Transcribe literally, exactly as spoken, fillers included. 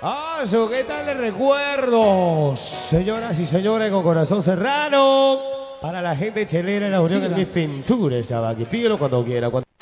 Ah, eso, ¿qué tal de recuerdos? Señoras y señores, con corazón serrano. Para la gente chelera en la Unión de mis pinturas, ¿sabes? Que pídelo cuando quiera. Cuando